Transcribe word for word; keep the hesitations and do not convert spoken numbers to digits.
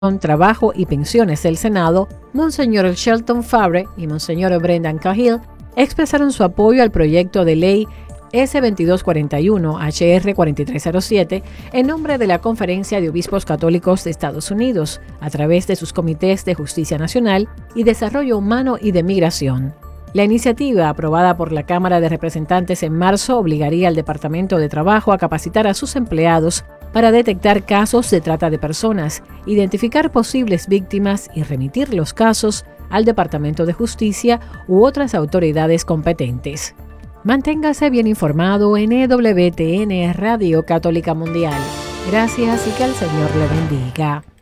Trabajo y Pensiones del Senado, Monseñor Shelton Fabre y Monseñor Brendan Cahill, expresaron su apoyo al proyecto de ley ese veintidós cuarenta y uno H R cuarenta y tres cero siete en nombre de la Conferencia de Obispos Católicos de Estados Unidos, a través de sus comités de Justicia Nacional y Desarrollo Humano y de Migración. La iniciativa, aprobada por la Cámara de Representantes en marzo, obligaría al Departamento de Trabajo a capacitar a sus empleados para detectar casos de trata de personas, identificar posibles víctimas y remitir los casos al Departamento de Justicia u otras autoridades competentes. Manténgase bien informado en E W T N Radio Católica Mundial. Gracias y que el Señor le bendiga.